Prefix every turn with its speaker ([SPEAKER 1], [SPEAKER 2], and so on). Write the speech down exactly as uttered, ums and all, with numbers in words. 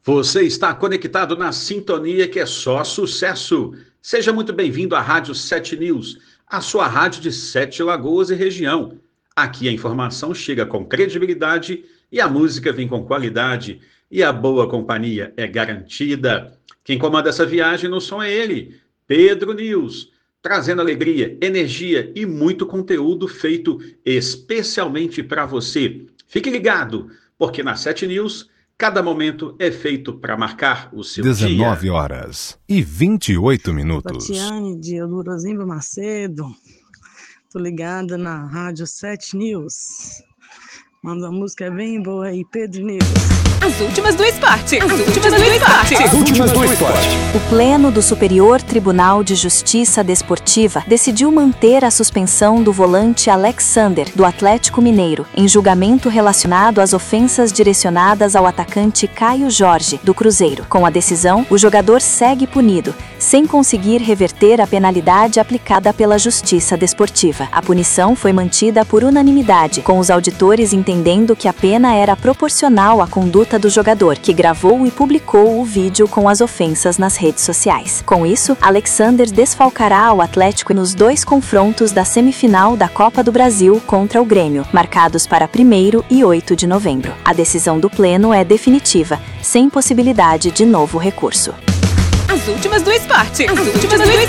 [SPEAKER 1] Você está conectado na sintonia que é só sucesso. Seja muito bem-vindo à Rádio sete News, a sua rádio de Sete Lagoas e região. Aqui a informação chega com credibilidade e a música vem com qualidade e a boa companhia é garantida. Quem comanda essa viagem no som é ele, Pedro News, trazendo alegria, energia e muito conteúdo feito especialmente para você. Fique ligado, porque na sete News cada momento é feito para marcar o seu
[SPEAKER 2] dezenove
[SPEAKER 1] dia.
[SPEAKER 2] horas e vinte e oito minutos.
[SPEAKER 3] Tatiane de Eudorozimba Macedo, tô ligada na Rádio sete News. Manda uma música bem boa aí, Pedro News.
[SPEAKER 4] As últimas do esporte. As últimas do esporte.
[SPEAKER 2] As últimas do esporte.
[SPEAKER 5] O Pleno do Superior Tribunal de Justiça Desportiva decidiu manter a suspensão do volante Alexander, do Atlético Mineiro, em julgamento relacionado às ofensas direcionadas ao atacante Caio Jorge, do Cruzeiro. Com a decisão, o jogador segue punido, sem conseguir reverter a penalidade aplicada pela Justiça Desportiva. A punição foi mantida por unanimidade, com os auditores entendendo que a pena era proporcional à conduta do jogador, que gravou e publicou o vídeo com as ofensas nas redes sociais. Com isso, Alexander desfalcará o Atlético nos dois confrontos da semifinal da Copa do Brasil contra o Grêmio, marcados para primeiro e oito de novembro. A decisão do Pleno é definitiva, sem possibilidade de novo recurso.
[SPEAKER 4] As últimas do esporte. As últimas do esporte.